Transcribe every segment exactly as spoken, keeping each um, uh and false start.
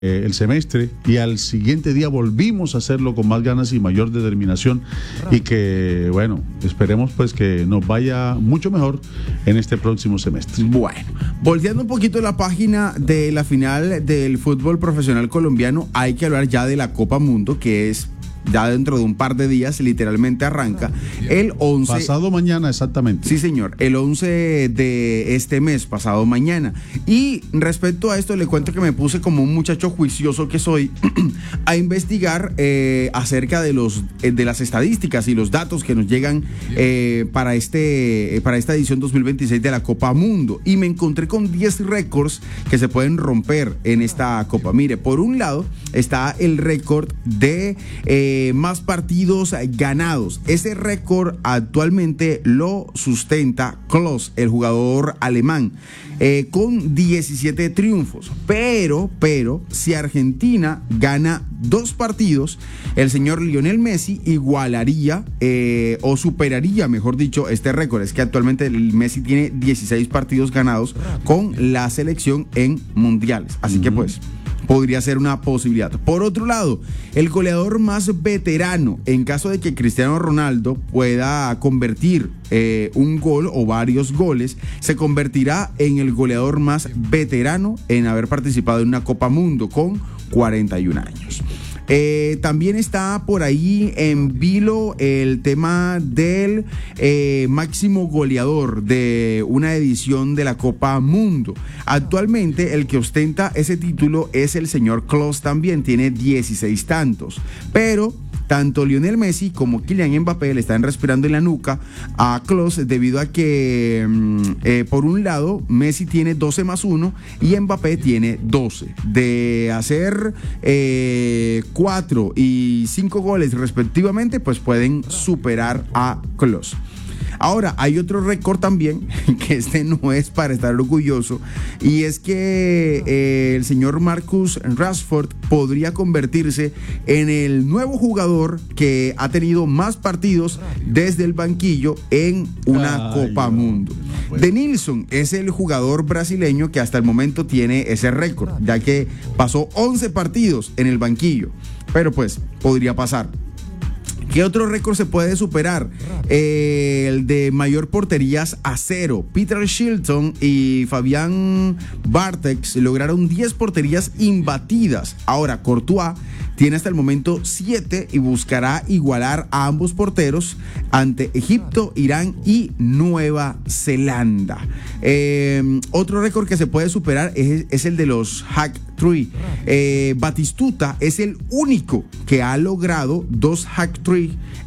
eh, el semestre y al siguiente día volvimos a hacerlo con más ganas y mayor determinación y que, bueno, esperemos pues que nos vaya mucho mejor en este próximo semestre. Bueno, volteando un poquito la página de la final del fútbol profesional colombiano, hay que hablar ya de la Copa Mundo, que es ya dentro de un par de días, literalmente arranca el once. Pasado mañana, exactamente. Sí, señor, el once de este mes, pasado mañana. Y respecto a esto, le cuento que me puse como un muchacho juicioso que soy a investigar eh, acerca de los eh, de las estadísticas y los datos que nos llegan eh, para, este, eh, para esta edición dos mil veintiséis de la Copa Mundo. Y me encontré con diez récords que se pueden romper en esta Copa. Mire, por un lado está el récord de Eh, más partidos ganados. Ese récord actualmente lo sustenta Klose, el jugador alemán, eh, con diecisiete triunfos. Pero, pero, si Argentina gana dos partidos, el señor Lionel Messi igualaría eh, o superaría, mejor dicho, este récord. Es que actualmente el Messi tiene dieciséis partidos ganados con la selección en mundiales. Así uh-huh. que pues podría ser una posibilidad. Por otro lado, el goleador más veterano, en caso de que Cristiano Ronaldo pueda convertir eh, un gol o varios goles, se convertirá en el goleador más veterano en haber participado en una Copa Mundo con cuarenta y un años. Eh, también está por ahí en vilo el tema del eh, máximo goleador de una edición de la Copa Mundo. Actualmente el que ostenta ese título es el señor Klose, también tiene dieciséis tantos, pero tanto Lionel Messi como Kylian Mbappé le están respirando en la nuca a Klose debido a que, eh, por un lado, Messi tiene doce más uno y Mbappé tiene doce. De hacer eh, cuatro y cinco goles respectivamente, pues pueden superar a Klose. Ahora, hay otro récord también, que este no es para estar orgulloso, y es que eh, el señor Marcus Rashford podría convertirse en el nuevo jugador que ha tenido más partidos desde el banquillo en una Ay, Copa no, Mundo. No Denilson es el jugador brasileño que hasta el momento tiene ese récord, ya que pasó once partidos en el banquillo, pero pues podría pasar. ¿Qué otro récord se puede superar? Eh, el de mayor porterías a cero. Peter Shilton y Fabián Barthez lograron diez porterías imbatidas. Ahora, Courtois tiene hasta el momento siete y buscará igualar a ambos porteros ante Egipto, Irán y Nueva Zelanda. Eh, otro récord que se puede superar es, es el de los hack trick. Eh, Batistuta es el único que ha logrado dos hack trick.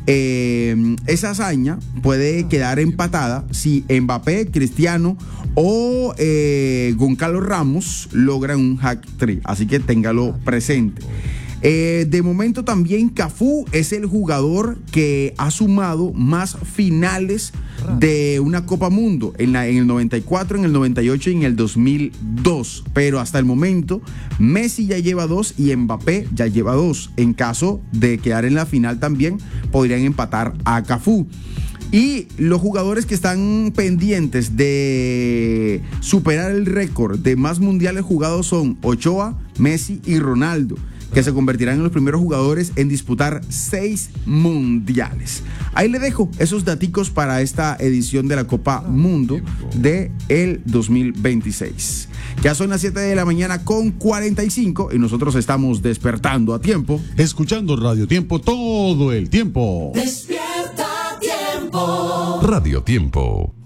Eh, esa hazaña puede quedar empatada si Mbappé, Cristiano o eh, Goncalo Ramos logran un hack trick, así que téngalo presente. Eh, de momento también Cafú es el jugador que ha sumado más finales de una Copa Mundo en, la, en el noventa y cuatro, en el noventa y ocho y en el dos mil dos, pero hasta el momento Messi ya lleva dos y Mbappé ya lleva dos. En caso de quedar en la final también podrían empatar a Cafú. Y los jugadores que están pendientes de superar el récord de más mundiales jugados son Ochoa, Messi y Ronaldo, que se convertirán en los primeros jugadores en disputar seis mundiales. Ahí le dejo esos daticos para esta edición de la Copa Mundo de el dos mil veintiséis. Ya son las siete de la mañana con cuarenta y cinco y nosotros estamos despertando a tiempo. Escuchando Radio Tiempo todo el tiempo. Despierta Tiempo. Radio Tiempo.